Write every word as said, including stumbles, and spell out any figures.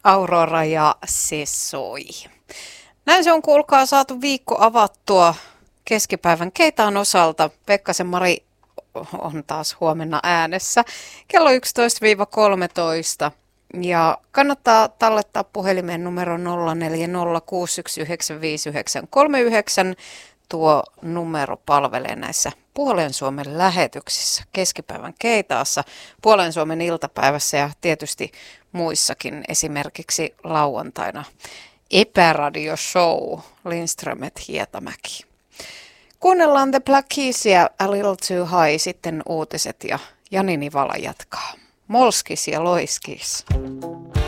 Aurora ja se soi. Näin se on, kuulkaa, saatu viikko avattua keskipäivän Keitaan osalta. Pekkasen Mari on taas huomenna äänessä kello yksitoista kolmetoista. Ja kannattaa tallettaa puhelimen numero nolla neljä nolla kuusi yksi yhdeksän viisi yhdeksän kolme yhdeksän. Tuo numero palvelee näissä Puolen Suomen lähetyksissä keskipäivän Keitaassa, Puolen Suomen iltapäivässä ja tietysti muissakin, esimerkiksi lauantaina Epäradioshow Lindströmet Hietamäki. Kuunnellaan The Black Keysia, A Little Too High, sitten uutiset ja Jani Nivala jatkaa. Molskis ja loiskis.